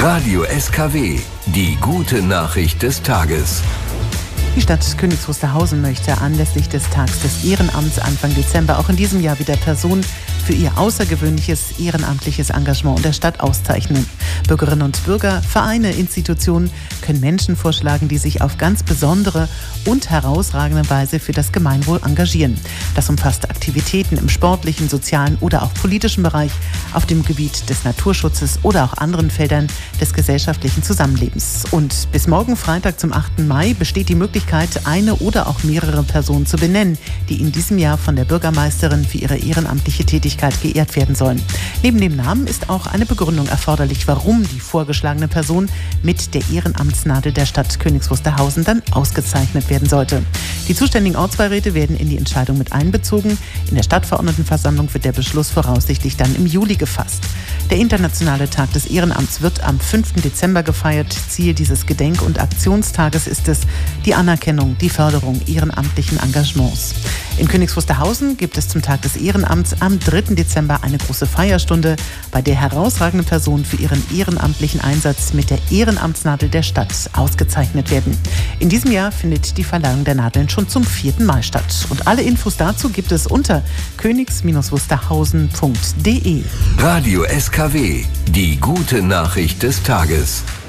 Radio SKW, die gute Nachricht des Tages. Die Stadt Königs Wusterhausen möchte anlässlich des Tags des Ehrenamts Anfang Dezember auch in diesem Jahr wieder Personen für ihr außergewöhnliches ehrenamtliches Engagement in der Stadt auszeichnen. Bürgerinnen und Bürger, Vereine, Institutionen können Menschen vorschlagen, die sich auf ganz besondere und herausragende Weise für das Gemeinwohl engagieren. Das umfasst Aktivitäten im sportlichen, sozialen oder auch politischen Bereich, auf dem Gebiet des Naturschutzes oder auch anderen Feldern des gesellschaftlichen Zusammenlebens. Und bis morgen Freitag zum 8. Mai besteht die Möglichkeit, eine oder auch mehrere Personen zu benennen, die in diesem Jahr von der Bürgermeisterin für ihre ehrenamtliche Tätigkeit geehrt werden sollen. Neben dem Namen ist auch eine Begründung erforderlich, warum die vorgeschlagene Person mit der Ehrenamtsnadel der Stadt Königs Wusterhausen dann ausgezeichnet werden sollte. Die zuständigen Ortsbeiräte werden in die Entscheidung mit einbezogen. In der Stadtverordnetenversammlung wird der Beschluss voraussichtlich dann im Juli gefasst. Der internationale Tag des Ehrenamts wird am 5. Dezember gefeiert. Ziel dieses Gedenk- und Aktionstages ist es, die Anerkennung, die Förderung ehrenamtlichen Engagements. In Königs Wusterhausen gibt es zum Tag des Ehrenamts am 3. Dezember eine große Feierstunde, bei der herausragende Personen für ihren ehrenamtlichen Einsatz mit der Ehrenamtsnadel der Stadt ausgezeichnet werden. In diesem Jahr findet die Verleihung der Nadeln schon zum 4. Mal statt. Und alle Infos dazu gibt es unter königs-wusterhausen.de. Radio SKW, die gute Nachricht des Tages.